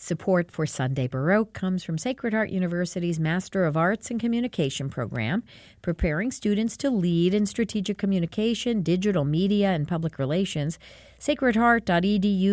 Support for Sunday Baroque comes from Sacred Heart University's Master of Arts in Communication program, preparing students to lead in strategic communication, digital media, and public relations. sacredheart.edu